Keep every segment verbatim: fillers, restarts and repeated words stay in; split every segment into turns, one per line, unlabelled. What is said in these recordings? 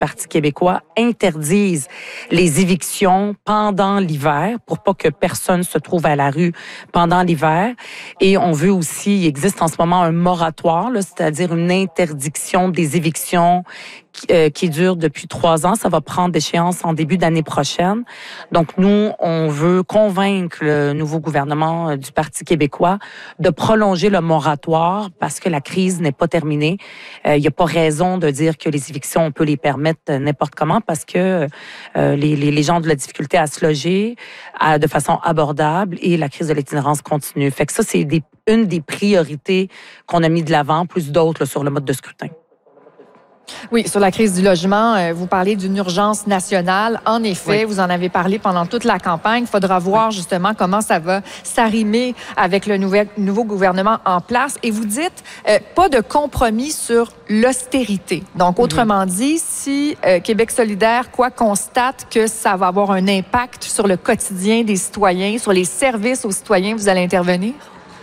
Parti québécois interdisent les évictions pendant l'hiver pour pas que personne se trouve à la rue pendant l'hiver. Et on veut aussi, il existe en ce moment un moratoire, là, c'est-à-dire une interdiction des évictions qui, euh, qui dure depuis trois ans. Ça va prendre échéance en début d'année prochaine. Donc, nous, on veut convaincre le nouveau gouvernement du Parti québécois de prolonger le moratoire parce que la crise n'est pas terminée. Il euh, n'y a pas raison de dire que les évictions, on peut les permettre n'importe comment parce que euh, les, les, les gens ont de la difficulté à se loger à, de façon abordable et la crise de l'itinérance continue. Fait que ça, c'est des, une des priorités qu'on a mis de l'avant, plus d'autres là, sur le mode de scrutin.
Oui, sur la crise du logement, euh, vous parlez d'une urgence nationale. En effet, oui. Vous en avez parlé pendant toute la campagne. Il faudra voir oui. justement comment ça va s'arrimer avec le nouvel, nouveau gouvernement en place. Et vous dites, euh, pas de compromis sur l'austérité. Donc, autrement mm-hmm. dit, si euh, Québec solidaire, quoi, constate que ça va avoir un impact sur le quotidien des citoyens, sur les services aux citoyens, vous allez intervenir?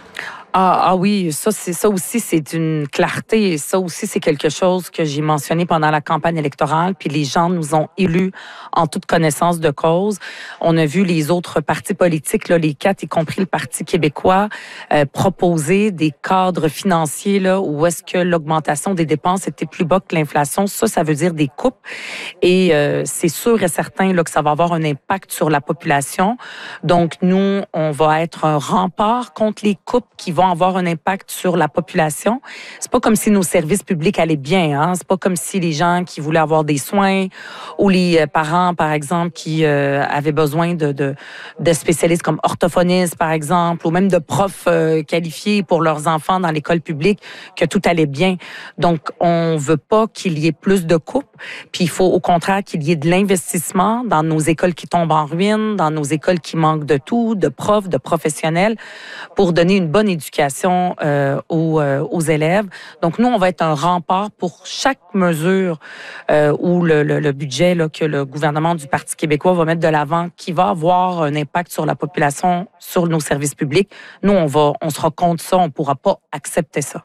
Ah, ah oui, ça, c'est, ça aussi, c'est une clarté. Et ça aussi, c'est quelque chose que j'ai mentionné pendant la campagne électorale. Puis les gens nous ont élus en toute connaissance de cause. On a vu les autres partis politiques, là, les quatre, y compris le Parti québécois, euh, proposer des cadres financiers là, où est-ce que l'augmentation des dépenses était plus bas que l'inflation. Ça, ça veut dire des coupes. Et euh, c'est sûr et certain là, que ça va avoir un impact sur la population. Donc, nous, on va être un rempart contre les coupes qui vont avoir un impact sur la population. C'est pas comme si nos services publics allaient bien, hein. C'est pas comme si les gens qui voulaient avoir des soins ou les parents, par exemple, qui euh, avaient besoin de, de, de spécialistes comme orthophonistes, par exemple, ou même de profs euh, qualifiés pour leurs enfants dans l'école publique, que tout allait bien. Donc, on veut pas qu'il y ait plus de coupes, puis il faut au contraire qu'il y ait de l'investissement dans nos écoles qui tombent en ruine, dans nos écoles qui manquent de tout, de profs, de professionnels, pour donner une bonne éducation Euh, aux, euh, aux élèves. Donc, nous, on va être un rempart pour chaque mesure euh, ou le, le, le budget là, que le gouvernement du Parti québécois va mettre de l'avant, qui va avoir un impact sur la population, sur nos services publics. Nous, on va, on sera contre ça. On ne pourra pas accepter ça.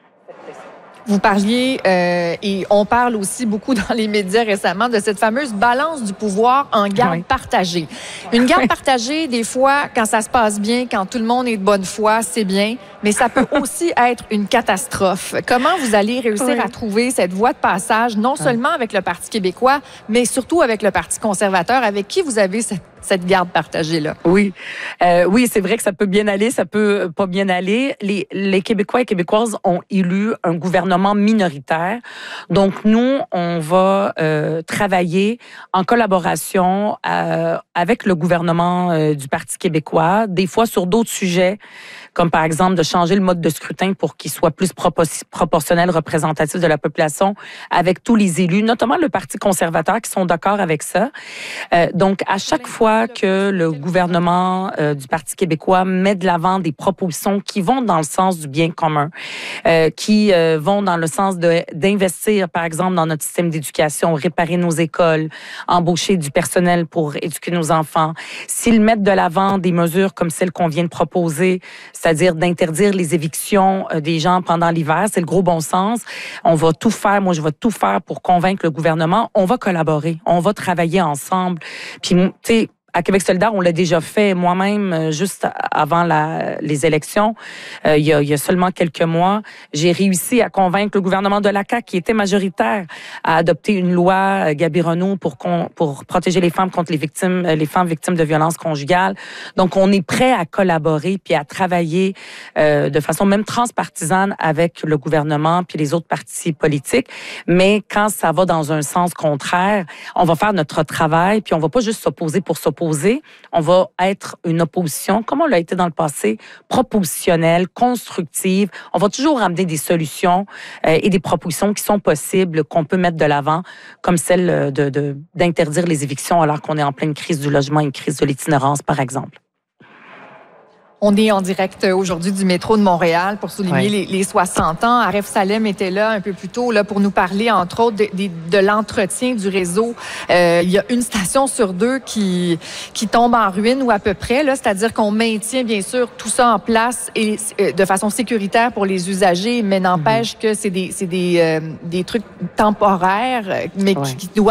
Vous parliez, euh, et on parle aussi beaucoup dans les médias récemment, de cette fameuse balance du pouvoir en garde oui. partagée. Une garde partagée, des fois, quand ça se passe bien, quand tout le monde est de bonne foi, c'est bien, mais ça peut aussi être une catastrophe. Comment vous allez réussir oui. à trouver cette voie de passage, non seulement avec le Parti québécois, mais surtout avec le Parti conservateur, avec qui vous avez cette cette garde partagée-là?
Oui, euh, oui, c'est vrai que ça peut bien aller, ça peut pas bien aller. Les, les Québécois et Québécoises ont élu un gouvernement minoritaire. Donc, nous, on va euh, travailler en collaboration euh, avec le gouvernement euh, du Parti québécois, des fois sur d'autres sujets, comme par exemple de changer le mode de scrutin pour qu'il soit plus propos- proportionnel, représentatif de la population avec tous les élus, notamment le Parti conservateur qui sont d'accord avec ça. Euh, donc, à chaque fois que le gouvernement euh, du Parti québécois met de l'avant des propositions qui vont dans le sens du bien commun, euh, qui euh, vont dans le sens de, d'investir, par exemple, dans notre système d'éducation, réparer nos écoles, embaucher du personnel pour éduquer nos enfants. S'ils mettent de l'avant des mesures comme celles qu'on vient de proposer, c'est-à-dire d'interdire les évictions des gens pendant l'hiver, c'est le gros bon sens. On va tout faire, moi je vais tout faire pour convaincre le gouvernement. On va collaborer, on va travailler ensemble. Puis, tu sais, à Québec solidaire, on l'a déjà fait moi-même juste avant la, les élections. Euh, il, y a, il y a seulement quelques mois, j'ai réussi à convaincre le gouvernement de la C A Q, qui était majoritaire, à adopter une loi Gabi Renault pour, pour protéger les femmes contre les victimes, les femmes victimes de violences conjugales. Donc, on est prêt à collaborer puis à travailler euh, de façon même transpartisane avec le gouvernement puis les autres partis politiques. Mais quand ça va dans un sens contraire, on va faire notre travail puis on va pas juste s'opposer pour s'opposer. On va être une opposition, comme on l'a été dans le passé, propositionnelle, constructive. On va toujours amener des solutions euh, et des propositions qui sont possibles, qu'on peut mettre de l'avant, comme celle de, de, d'interdire les évictions alors qu'on est en pleine crise du logement et une crise de l'itinérance, par exemple.
On est en direct aujourd'hui du métro de Montréal pour souligner
ouais.
les, les soixante ans. Aref Salem était là un peu plus tôt là, pour nous parler, entre autres, de, de, de l'entretien du réseau. Euh, il y a une station sur deux qui, qui tombe en ruine ou à peu près, là, c'est-à-dire qu'on maintient bien sûr tout ça en place et euh, de façon sécuritaire pour les usagers, mais n'empêche mm-hmm. que c'est des, c'est des, euh, des trucs temporaires, mais ouais. qui, qui doivent